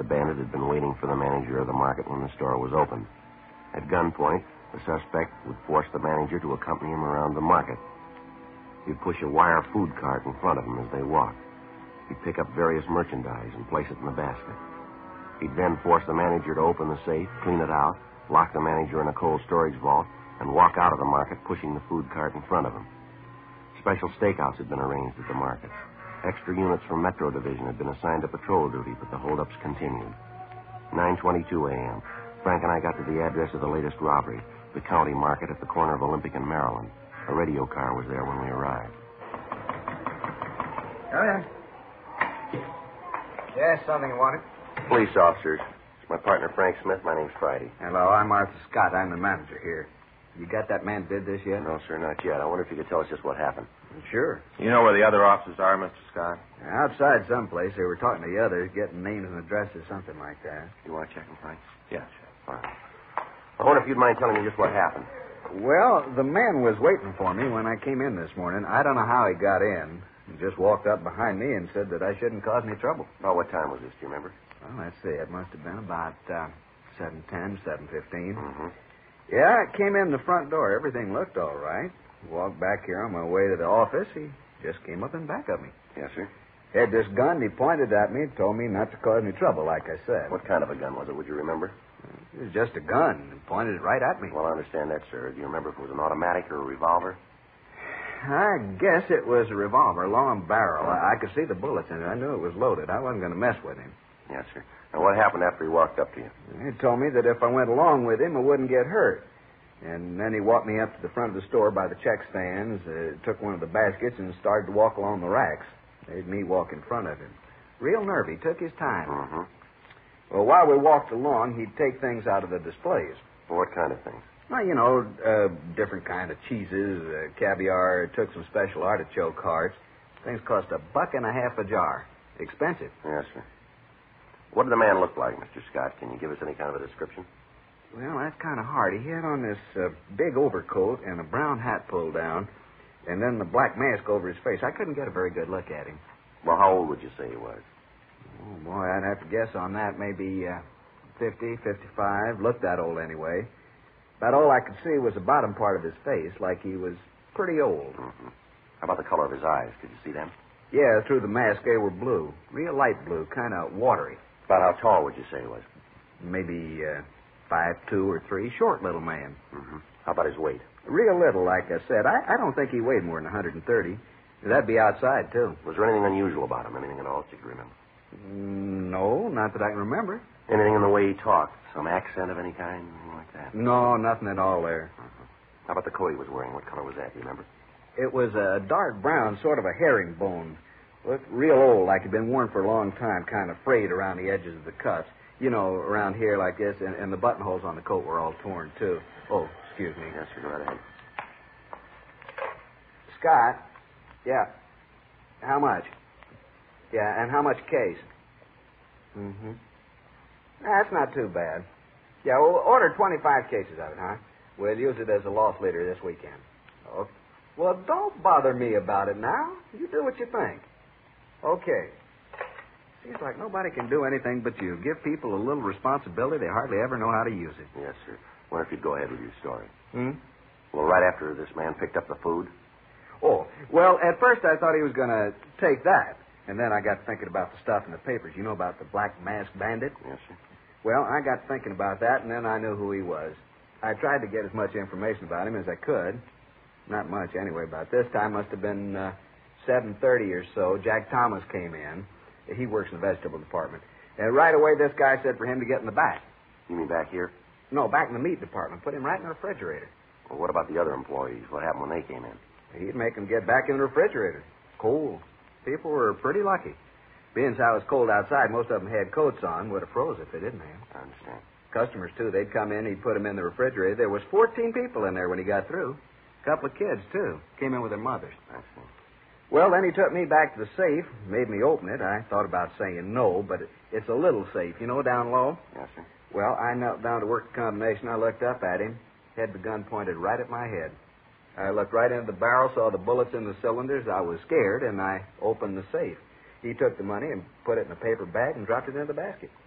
the bandit had been waiting for the manager of the market when the store was open. At gunpoint, the suspect would force the manager to accompany him around the market. He'd push a wire food cart in front of him as they walked. He'd pick up various merchandise and place it in the basket. He'd then force the manager to open the safe, clean it out, lock the manager in a cold storage vault, and walk out of the market pushing the food cart in front of him. Special stakeouts had been arranged at the market. Extra units from Metro Division had been assigned to patrol duty, but the holdups continued. 9:22 a.m. Frank and I got to the address of the latest robbery, the county market at the corner of Olympic and Maryland. A radio car was there when we arrived. Oh, yeah. Yes, something you wanted? Police officers. It's my partner, Frank Smith. My name's Friday. Hello, I'm Arthur Scott. I'm the manager here. You got that man did this yet? No, sir, not yet. I wonder if you could tell us just what happened. Sure. You know where the other officers are, Mr. Scott? Outside someplace. They were talking to the others, getting names and addresses, something like that. You want to check them, Frank? Yes. Fine. I wonder if you'd mind telling me just what happened. Well, the man was waiting for me when I came in this morning. I don't know how he got in. He just walked up behind me and said that I shouldn't cause any trouble. Oh, what time was this? Do you remember? Well, let's see. It must have been about 7:10, 7:15. Mm-hmm. Yeah, I came in the front door. Everything looked all right. Walked back here on my way to the office. He just came up in back of me. Yes, sir. Had this gun. He pointed at me, told me not to cause any trouble, like I said. What kind of a gun was it? Would you remember? It was just a gun. He pointed it right at me. Well, I understand that, sir. Do you remember if it was an automatic or a revolver? I guess it was a revolver, long barrel. I could see the bullets in it. I knew it was loaded. I wasn't going to mess with him. Yes, sir. Now, what happened after he walked up to you? He told me that if I went along with him, I wouldn't get hurt. And then he walked me up to the front of the store by the check stands, took one of the baskets, and started to walk along the racks. Made me walk in front of him. Real nervy. Took his time. Mm-hmm. Well, while we walked along, he'd take things out of the displays. Well, what kind of things? Well, you know, different kind of cheeses, caviar. Took some special artichoke hearts. Things cost $1.50 a jar. Expensive. Yes, sir. What did the man look like, Mr. Scott? Can you give us any kind of a description? Well, that's kind of hard. He had on this big overcoat and a brown hat pulled down, and then the black mask over his face. I couldn't get a very good look at him. Well, how old would you say he was? Oh, boy, I'd have to guess on that. Maybe 50, 55. Looked that old anyway. About all I could see was the bottom part of his face, like he was pretty old. Mm-hmm. How about the color of his eyes? Could you see them? Yeah, through the mask they were blue. Real light blue, kind of watery. About how tall would you say he was? Maybe 5'2" or 3. Short little man. Mm-hmm. How about his weight? Real little, like I said. I don't think he weighed more than 130. That'd be outside, too. Was there anything unusual about him? Anything at all that you could remember? No, not that I can remember. Anything in the way he talked? Some accent of any kind? Anything like that? No, nothing at all there. Mm-hmm. How about the coat he was wearing? What color was that? Do you remember? It was a dark brown, sort of a herringbone. Looked real old, like it'd been worn for a long time, kind of frayed around the edges of the cuffs. You know, around here like this, and the buttonholes on the coat were all torn, too. Oh, excuse me. Yes, sir. Go right ahead. Scott? Yeah. How much? Yeah, and how much case? Mm-hmm. That's not too bad. Yeah, we'll order 25 cases of it, huh? We'll use it as a loss leader this weekend. Oh, well, don't bother me about it now. You do what you think. Okay. Seems like nobody can do anything but you. Give people a little responsibility, they hardly ever know how to use it. Yes, sir. Wonder if you'd go ahead with your story. Hmm? Well, right after this man picked up the food? Oh, well, at first I thought he was going to take that. And then I got thinking about the stuff in the papers. You know about the Black Mask Bandit? Yes, sir. Well, I got thinking about that, and then I knew who he was. I tried to get as much information about him as I could. Not much, anyway. About this time must have been 7:30 or so. Jack Thomas came in. He works in the vegetable department. And right away, this guy said for him to get in the back. You mean back here? No, back in the meat department. Put him right in the refrigerator. Well, what about the other employees? What happened when they came in? He'd make them get back in the refrigerator. Cold. People were pretty lucky. Being how it was cold outside, most of them had coats on. Would have froze if they didn't have. I understand. Customers, too. They'd come in, he'd put them in the refrigerator. There was 14 people in there when he got through. A couple of kids, too. Came in with their mothers. I see. Well, then he took me back to the safe, made me open it. I thought about saying no, but it's a little safe, you know, down low. Yes, sir. Well, I knelt down to work the combination. I looked up at him, had the gun pointed right at my head. I looked right into the barrel, saw the bullets in the cylinders. I was scared, and I opened the safe. He took the money and put it in a paper bag and dropped it in the basket.